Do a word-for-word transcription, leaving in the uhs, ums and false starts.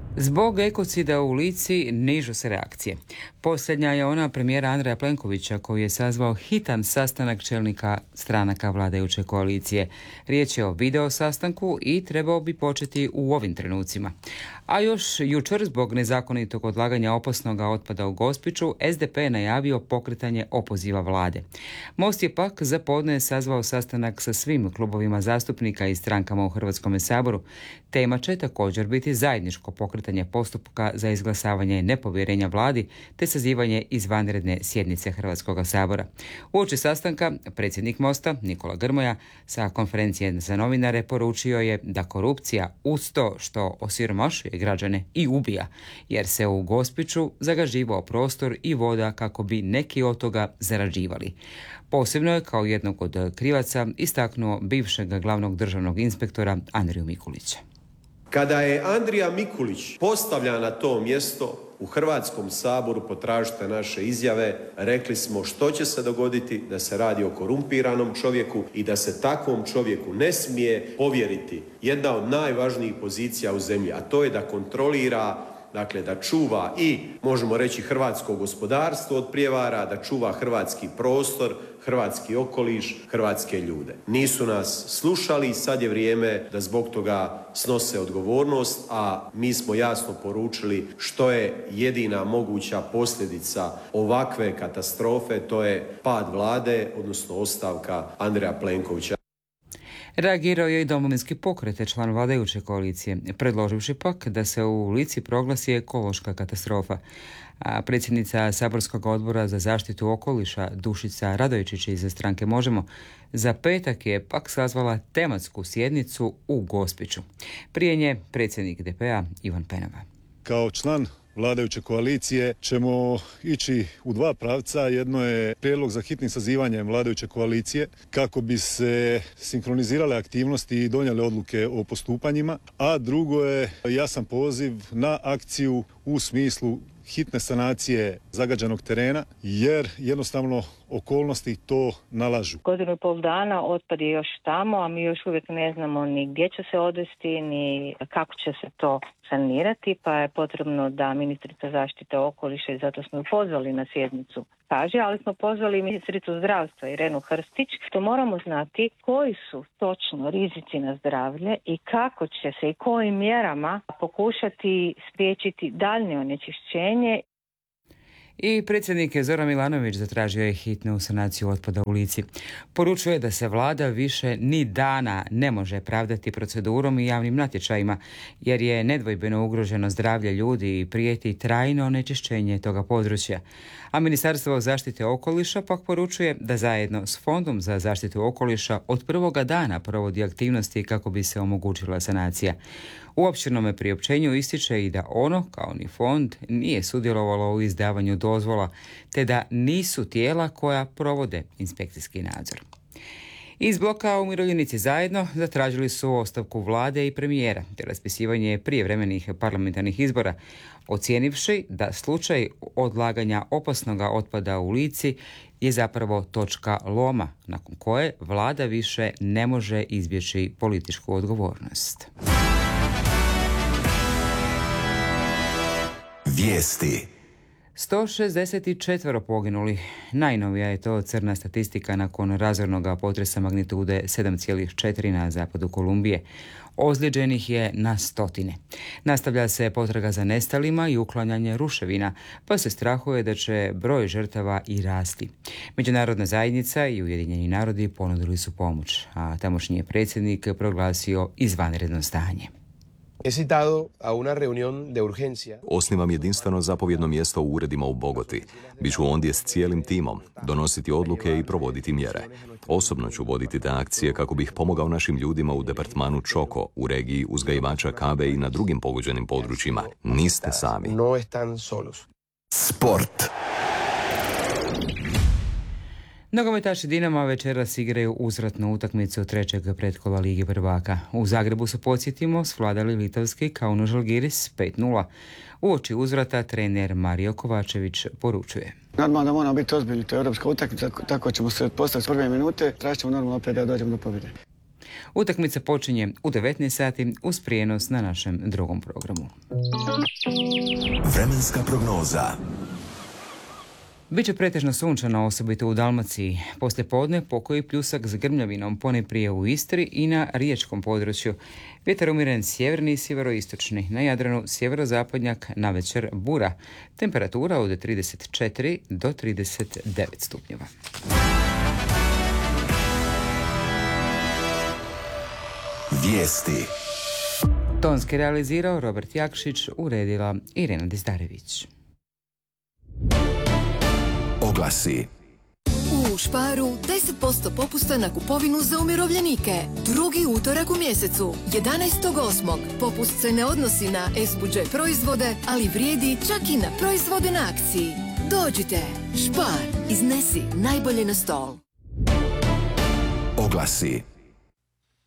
Zbog ekocida u Lici nižu se reakcije. Posljednja je ona premijera Andreja Plenkovića koji je sazvao hitan sastanak čelnika stranaka vladajuće koalicije. Riječ je o video sastanku i trebao bi početi u ovim trenucima. A još jučer zbog nezakonitog odlaganja opasnog otpada u Gospiću S D P je najavio pokretanje opoziva vlade. Most je pak za podne sazvao sastanak sa svim klubovima zastupnika i strankama u Hrvatskom saboru. Tema će također biti zajedničko pokretanje postupka za izglasavanje nepovjerenja vladi te sazivanje izvanredne sjednice Hrvatskog sabora. Uoči sastanka predsjednik Mosta Nikola Grmoja sa konferencije za novinare poručio je da korupcija uz to što osiromašuje građane i ubija, jer se u Gospiću zagaživao prostor i voda kako bi neki od toga zarađivali. Posebno je kao jednog od krivaca istaknuo bivšeg glavnog državnog inspektora Andriju Mikulića. Kada je Andrija Mikulić postavljan na to mjesto u Hrvatskom saboru, potražite naše izjave, rekli smo što će se dogoditi, da se radi o korumpiranom čovjeku i da se takvom čovjeku ne smije povjeriti jedna od najvažnijih pozicija u zemlji, a to je da kontrolira, dakle da čuva i, možemo reći, hrvatsko gospodarstvo od prijevara, da čuva hrvatski prostor, hrvatski okoliš, hrvatske ljude. Nisu nas slušali i sad je vrijeme da zbog toga snose odgovornost, a mi smo jasno poručili što je jedina moguća posljedica ovakve katastrofe, to je pad vlade, odnosno ostavka Andreja Plenkovića. Reagirao je i Domovinski pokret, član vladajuće koalicije, predloživši pak da se u Lici proglasi ekološka katastrofa. A predsjednica Saborskog odbora za zaštitu okoliša Dušica Radojčić iz stranke Možemo za petak je pak sazvala tematsku sjednicu u Gospiću. Prije nje predsjednik D P-a Ivan Penava. Kao član vladajuće koalicije ćemo ići u dva pravca. Jedno je prijedlog za hitnim sazivanjem vladajuće koalicije kako bi se sinkronizirale aktivnosti i donijele odluke o postupanjima, a drugo je jasan poziv na akciju u smislu hitne sanacije zagađenog terena, jer jednostavno okolnosti to nalažu. Godinu i pol dana otpad je još tamo, a mi još uvijek ne znamo ni gdje će se odvesti, ni kako će se to sanirati, pa je potrebno da ministrica zaštite okoliša, i zato smo ju pozvali na sjednicu, kaže, ali smo pozvali ministricu zdravstva Irenu Hrstić, što moramo znati koji su točno rizici na zdravlje i kako će se i kojim mjerama pokušati spriječiti daljnje onečišćenje. I predsjednik Zoran Milanović zatražio je hitnu sanaciju otpada u Lici. Poručuje da se vlada više ni dana ne može pravdati procedurom i javnim natječajima, jer je nedvojbeno ugroženo zdravlje ljudi i prijeti trajno onečišćenje toga područja. A Ministarstvo zaštite okoliša pak poručuje da zajedno s Fondom za zaštitu okoliša od prvoga dana provodi aktivnosti kako bi se omogućila sanacija. U opširnome priopćenju ističe i da ono, kao ni fond, nije sudjelovalo u izdavanju dozvola, te da nisu tijela koja provode inspekcijski nadzor. Iz bloka Umirovljenici zajedno zatražili su ostavku vlade i premijera te raspisivanje prijevremenih parlamentarnih izbora, ocijenivši da slučaj odlaganja opasnog otpada u Lici je zapravo točka loma, nakon koje vlada više ne može izbjeći političku odgovornost. Vijesti. sto šezdeset četiri poginuli. Najnovija je to crna statistika nakon razornog potresa magnitude sedam zarez četiri na zapadu Kolumbije. Ozlijeđenih je na stotine. Nastavlja se potraga za nestalima i uklanjanje ruševina, pa se strahuje da će broj žrtava i rasti. Međunarodna zajednica i Ujedinjeni narodi ponudili su pomoć, a tamošnji je predsjednik proglasio izvanredno stanje. Osnivam jedinstveno zapovjedno mjesto u uredima u Bogoti. Biću ondje s cijelim timom, donositi odluke i provoditi mjere. Osobno ću voditi te akcije kako bih pomogao našim ljudima u departmanu Čoko, u regiji uzgajivača kave i na drugim pogođenim područjima. Niste sami. Sport. Nogometaši Dinama večeras igraju uzvratnu utakmicu trećeg pretkola Lige prvaka. U Zagrebu su, podsjetimo, svladali litavski Kauno Žalgiris pet nula. Uoči uzvrata trener Mario Kovačević poručuje: Normalno da moramo biti ozbiljni, to je europska utakmica, tako ćemo se postaviti s prve minute, tražit ćemo normalno opet da dođemo do pobjede. Utakmica počinje u devetnaest sati uz prijenos na našem drugom programu. Vremenska prognoza. Biće pretežno sunčano, osobito u Dalmaciji. Poslije podne pokoji pljusak s grmljavinom, ponajprije u Istri i na riječkom području. Vjetar umjeren sjeverni i sjeveroistočni. Na Jadranu sjeverozapadnjak, navečer bura. Temperatura od trideset četiri do trideset devet stupnjeva. Vijesti. Tonski realizirao Robert Jakšić, uredila Irena Dizdarević. Oglasi. U Sparu deset posto popusta na kupovinu za umirovljenike. Drugi utorak u mjesecu, jedanaestog osmog Popust se ne odnosi na es bu đe proizvode, ali vrijedi čak i na proizvode na akciji. Dođite, Spar, iznesi najbolje na stol. Oglasi.